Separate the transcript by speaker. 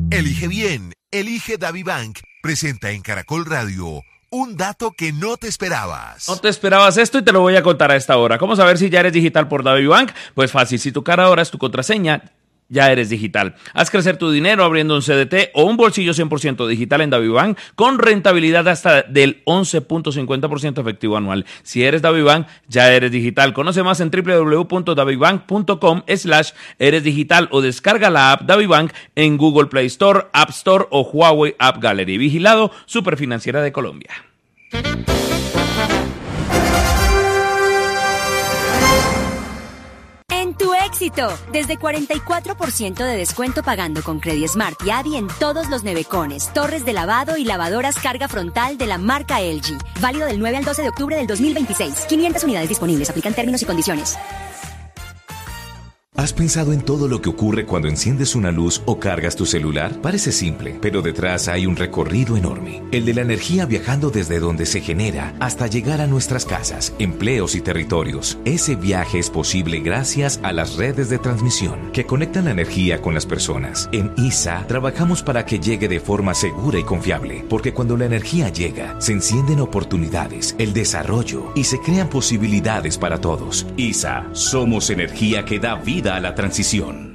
Speaker 1: Elige bien, elige DaviBank. Presenta en Caracol Radio un dato que no te esperabas.
Speaker 2: No te esperabas esto y te lo voy a contar a esta hora. ¿Cómo saber si ya eres digital por DaviBank? Pues fácil, si tu cara ahora es tu contraseña, ya eres digital. Haz crecer tu dinero abriendo un CDT o un bolsillo 100% digital en DaviBank con rentabilidad hasta del 11.50% efectivo anual. Si eres DaviBank, ya eres digital. Conoce más en www.davibank.com/eresdigital o descarga la app DaviBank en Google Play Store, App Store o Huawei App Gallery. Vigilado Superfinanciera de Colombia.
Speaker 3: Tu éxito, desde 44% de descuento pagando con CrediSmart y Adi en todos los nevecones, torres de lavado y lavadoras carga frontal de la marca LG. Válido del 9 al 12 de octubre del 2026. 500 unidades disponibles. Aplican términos y condiciones.
Speaker 4: ¿Has pensado en todo lo que ocurre cuando enciendes una luz o cargas tu celular? Parece simple, pero detrás hay un recorrido enorme. El de la energía viajando desde donde se genera hasta llegar a nuestras casas, empleos y territorios. Ese viaje es posible gracias a las redes de transmisión que conectan la energía con las personas. En ISA trabajamos para que llegue de forma segura y confiable, porque cuando la energía llega, se encienden oportunidades, el desarrollo y se crean posibilidades para todos. ISA, somos energía que da vida a la transición.